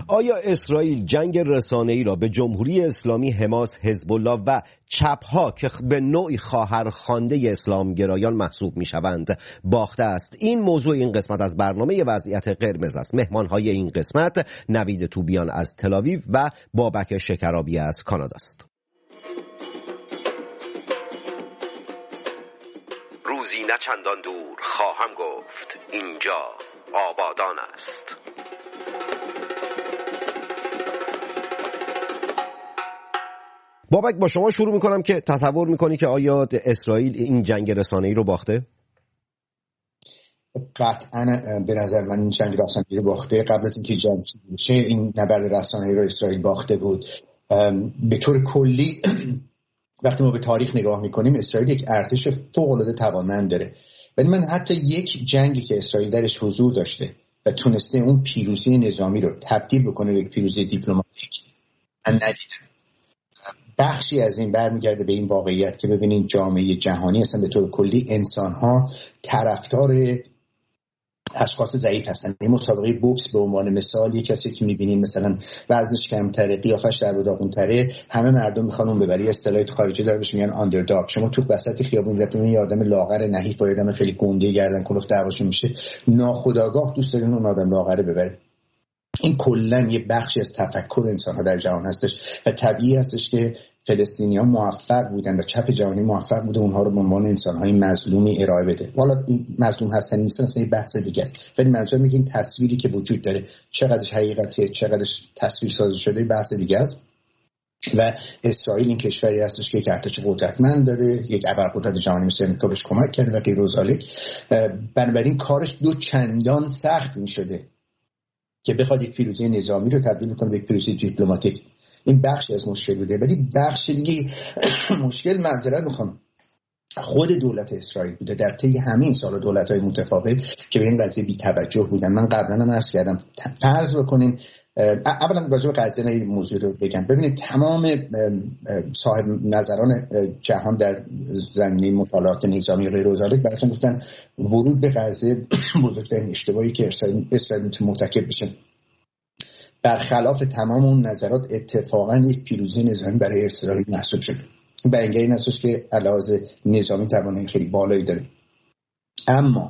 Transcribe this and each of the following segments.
آیا اسرائیل جنگ رسانه‌ای را به جمهوری اسلامی، حماس، حزب الله و چپ‌ها که به نوعی خواهرخوانده اسلامگرایان محسوب می‌شوند باخته است؟ این موضوع این قسمت از برنامه وضعیت قرمز است. مهمان‌های این قسمت نوید توبیان از تل‌آویو و بابک شکرابی از کانادا است. روزی نه چندان دور خواهم گفت اینجا آبادان است. بابک، با شما شروع میکنم که تصور میکنی که آیا اسرائیل این جنگ رسانه‌ای رو باخته؟ قطعاً به نظر من این جنگ رسانه‌ای رو باخته. قبل از اینکه جنگ شروع بشه این نبرد رسانه‌ای رو اسرائیل باخته بود. به طور کلی وقتی ما به تاریخ نگاه میکنیم اسرائیل یک ارتش فوق‌العاده توانمند داره، ولی من حتی یک جنگی که اسرائیل درش حضور داشته و تونسته اون پیروزی نظامی رو تبدیل بکنه به یک پیروزی دیپلماتیک من ندیدم. بخشی از این برمیگرده به این واقعیت که ببینید جامعه جهانی اصلا به طور کلی انسان‌ها طرفدار اشخاص ضعیف هستن. این مسابقه بوکس به عنوان مثال، یک کسی که می‌بینین مثلا وزنش کمتره، قیافش در داغون‌تره، همه مردم می‌خوان اون ببری. اصطلاحی تو خارجی داره بهش میگن آندرداگ. شما تو وسط خیابون می‌بینید یه آدم لاغر نحیف با آدم خیلی گنده گردن کلفت دعواشون میشه، ناخودآگاه دوست دارین اون آدم لاغره ببره. این کلاً یه بخشی از تفکر انسان‌ها در جهان هستش و طبیعی هستش که فلسطینیان موفق بودن و چپ جهانی موفق بوده اونها رو به عنوان انسان‌های مظلومی ارائه بده. والا این مظلوم هستن نیستن اصلا یه بحث دیگه است، ولی منظورم اینه که این تصویری که وجود داره چقدرش حقیقته، چقدرش تصویر سازی شده بحث دیگه است. و اسرائیل این کشوری هستش که یک ارتش قدرتمند داره، یک ابرقدرت جهانی مثل آمریکا بهش کمک کرده و غیر و ذالک. بنابراین کارش دو چندان سخت می‌شده که بخواد یک پیروزی نظامی رو تبدیل کنه به یک پیروزی دیپلماتیک. این بخشی از مشکل بوده، ولی بخش دیگه مشکل معذرت میخوام خود دولت اسرائیل بوده در طی همین سال، دولت‌های متفاوت که به این قضیه بی‌توجه بودن. من قبلا هم عرض کردم، فرض بکنیم اولا راجع به قضیه این موضوع رو بگم. ببینید تمام صاحب نظران جهان در زمینه مطالعات نظامی غیر و ذالک براشون گفتن ورود به قضیه بزرگترین اشتباهی که اسرائیل مرتکب بشه. برخلاف تمام اون نظرات اتفاقا یک پیروزی نظامی برای اسرائیل محسوب شد. به اینجا این اساس که علاوه نظامی توانایی خیلی بالایی داره، اما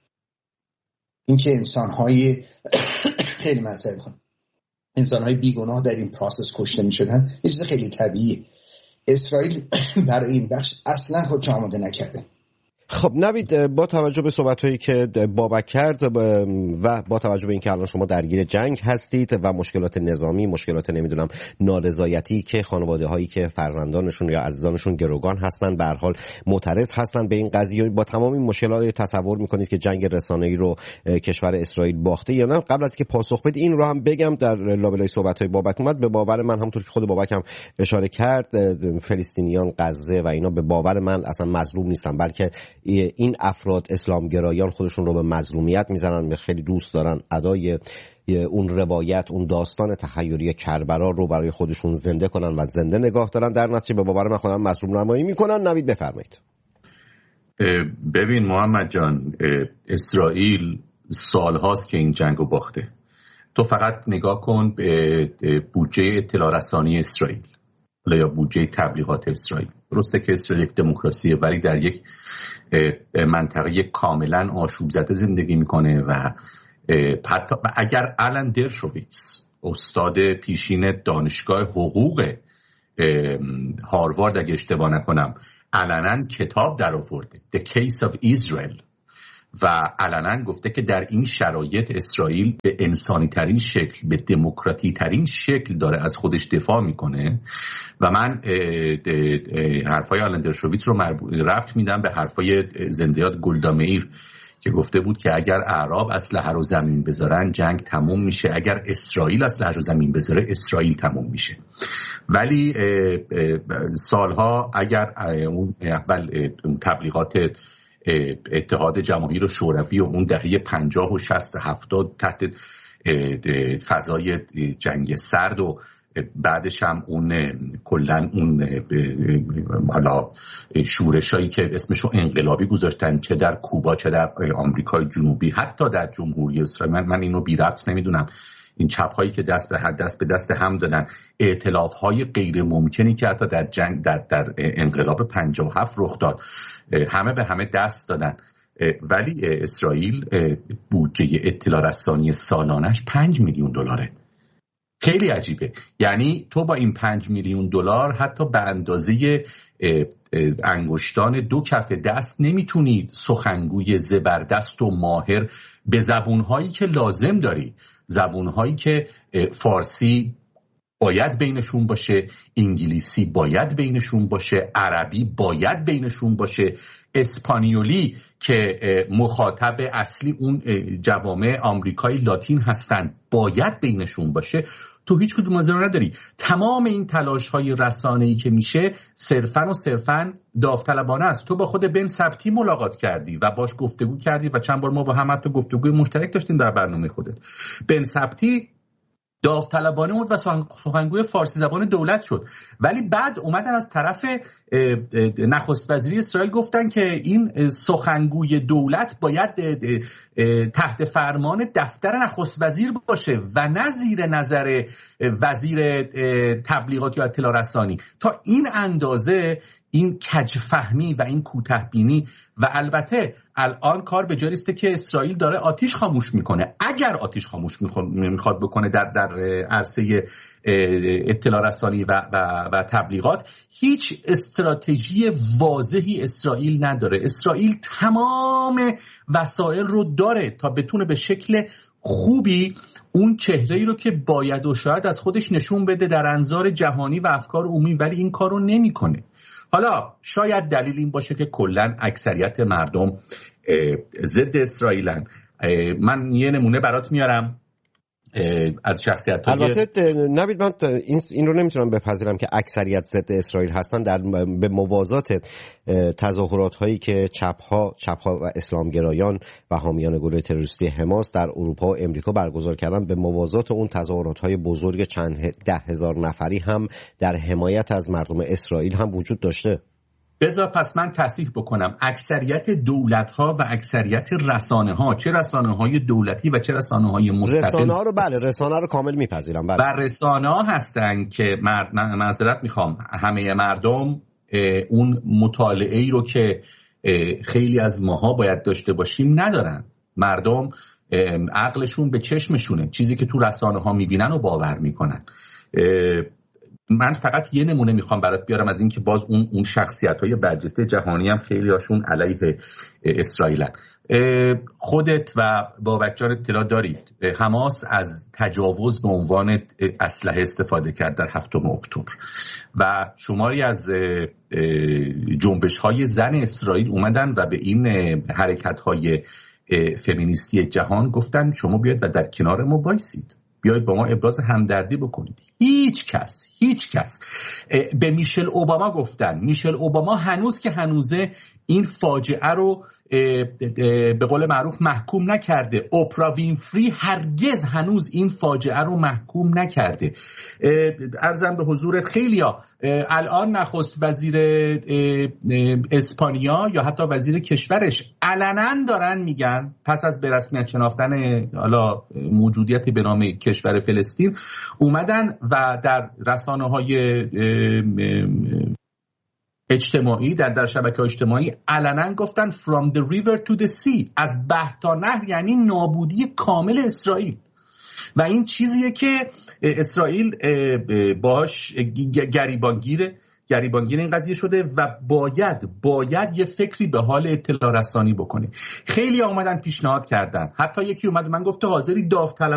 اینکه انسان‌های خیلی مسئله کنن، انسان‌های بیگناه در این پروسس کشته می‌شدن، یه چیز خیلی طبیعیه. اسرائیل برای این بخش اصلا خودش آماده نکرده. خب نوید، با توجه به صحبت‌هایی که بابک کرد و با توجه به اینکه الان شما درگیر جنگ هستید و مشکلات نظامی، مشکلات نارضایتی که خانواده‌هایی که فرزندانشون یا عزیزانشون گروگان هستن به هر حال معترض هستن به این قضیه، با تمام این مشکلات تصور می‌کنید که جنگ رسانه‌ای رو کشور اسرائیل باخته یا نه؟ قبل از که پاسخ بدید این رو هم بگم، در لابلای صحبت‌های بابک اومد، به باور من همونطور که خود بابک هم اشاره کرد فلسطینیان، غزه و اینا به باور من اصلا مظلوم نیستن، بلکه این افراد اسلامگرایان خودشون رو به مظلومیت میزنن، خیلی دوست دارن ادای اون روایت، اون داستان تخیلی کربلا رو برای خودشون زنده کنن و زنده نگاه دارن، در نتیجه به باور من خودم مظلوم نمایی میکنن. نوید بفرمایید. ببین محمد جان، اسرائیل سالهاست که این جنگو باخته. تو فقط نگاه کن به بودجه اطلاع رسانی اسرائیل یا بودجه تبلیغات اسرائیل. درسته که اسرائیل یک دموکراسیه ولی در یک منطقه کاملا آشوب زده زندگی میکنه و حتی اگر آلن درشویتس استاد پیشین دانشگاه حقوق هاروارد اگه اشتباه نکنم علنا کتاب در آورده The Case of Israel و علنا گفته که در این شرایط اسرائیل به انسانی ترین شکل، به دموکراتی ترین شکل داره از خودش دفاع میکنه و من حرفای آلن درشویتس رو ربط میدم به حرفای زنده‌یاد گولدا مئیر که گفته بود که اگر اعراب اسلحه رو زمین بذارن جنگ تموم میشه، اگر اسرائیل اسلحه رو زمین بذاره اسرائیل تموم میشه. ولی سالها اگر اون اول تبلیغات اتحاد جماهیر شوروی و اون دهه 50 و 60 70 تحت فضای جنگ سرد و بعدش هم اون کلن اون حالا شورشایی که اسمشو انقلابی گذاشتن، چه در کوبا چه در آمریکای جنوبی، حتی در جمهوری اسرائیل، من اینو بی ربط نمیدونم، این چپ هایی که دست به دست هم دادن، ائتلاف های غیر ممکنی که حتی در جنگ در انقلاب 57 رخ داد، همه به همه دست دادن، ولی اسرائیل بودجه اطلاع رسانی سالانش $5 میلیون. خیلی عجیبه. یعنی تو با این $5 میلیون حتی به اندازه انگشتان 2 کف دست نمیتونید سخنگوی زبردست و ماهر به زبونهایی که لازم داری، زبونهایی که فارسی باید بینشون باشه، انگلیسی باید بینشون باشه، عربی باید بینشون باشه، اسپانیولی که مخاطب اصلی اون جوامع آمریکای لاتین هستن باید بینشون باشه، تو هیچ کدوم از اینا نداری. تمام این تلاش‌های رسانه‌ای که میشه صرفاً داوطلبانه است. تو با خود بن سبتی ملاقات کردی و باش گفتگو کردی و چند بار ما با هم حتی گفتگوی مشترک داشتیم در برنامه خودت. بن سبتی داوطلبانه بود و سخنگوی فارسی زبان دولت شد، ولی بعد اومدن از طرف نخست وزیری اسرائیل گفتن که این سخنگوی دولت باید تحت فرمان دفتر نخست وزیر باشه و نه زیر نظر وزیر تبلیغات یا اطلاع رسانی. تا این اندازه این کجفهمی و این کوتاه‌بینی. و البته الان کار به جای است که اسرائیل داره آتش خاموش میکنه. اگر آتش خاموش میخواد بکنه در عرصه اطلاع رسانی و تبلیغات، هیچ استراتژی واضحی اسرائیل نداره. اسرائیل تمام وسایل رو داره تا بتونه به شکل خوبی اون چهره‌ای رو که باید و شاید از خودش نشون بده در انظار جهانی و افکار عمومی، ولی این کار رو نمیکنه. حالا شاید دلیل این باشه که کلن اکثریت مردم ضد اسرائیلن. من یه نمونه برات میارم از شخصیت‌های. البته نوید، من این رو نمیتونم بپذیرم که اکثریت ضد اسرائیل هستن. به موازات تظاهرات هایی که چپ‌ها و اسلامگرایان و حامیان گروه تروریستی حماس در اروپا و امریکا برگزار کردن، به موازات اون تظاهرات های بزرگ چند 10,000 نفری هم در حمایت از مردم اسرائیل هم وجود داشته. بذار پس من تصحیح بکنم. اکثریت دولت‌ها و اکثریت رسانه‌ها، چه رسانه‌های دولتی و چه رسانه‌های مستقل، رسانه‌ها رو رسانه رو کامل میپذیرم، و رسانه‌ها هستن که معذرت میخوام، همه مردم اون مطالعه‌ای رو که خیلی از ماها باید داشته باشیم ندارن. مردم عقلشون به چشمشونه، چیزی که تو رسانه‌ها میبینن و باور میکنن. من فقط یه نمونه میخوام برات بیارم از این که باز اون شخصیت‌های برجسته جهانی هم خیلی هاشون علیه اسرائیلن. خودت و بابک جان اطلاع دارید حماس از تجاوز به عنوان اسلحه استفاده کرد در 7 اکتبر و شماری از جنبش‌های زن اسرائیل اومدن و به این حرکت‌های فمینیستی جهان گفتن شما بیاید و در کنار ما وایسید، بیاید با ما ابراز همدردی بکنید. هیچ کس به میشل اوباما گفتن. میشل اوباما هنوز که هنوزه این فاجعه رو به قول معروف محکوم نکرده. اوپرا وینفری هرگز هنوز این فاجعه رو محکوم نکرده. عرضم به حضورت خیلیا الان نخست وزیر اسپانیا یا حتی وزیر کشورش علنا دارن میگن پس از به رسمیت شناختن حالا موجودیت به نام کشور فلسطین اومدن و در رسانه‌های اجتماعی در شبکه‌های اجتماعی علنا گفتن from the river to the sea، از بحر تا نهر، یعنی نابودی کامل اسرائیل. و این چیزیه که اسرائیل باش گریبانگیر این قضیه شده و باید یه فکری به حال اطلاع رسانی بکنه. خیلی اومدن پیشنهاد کردن، حتی یکی اومد من گفت تو حاضری داوطلب